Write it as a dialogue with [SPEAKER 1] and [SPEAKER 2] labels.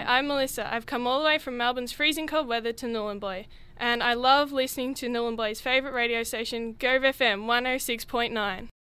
[SPEAKER 1] I'm Melissa. I've come all the way from Melbourne's freezing cold weather to Nhulunbuy, and I love listening to Nhulunbuy's favourite radio station, Gove FM 106.9.